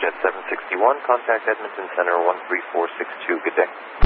Jet 761, contact Edmonton Center 13462. Good day.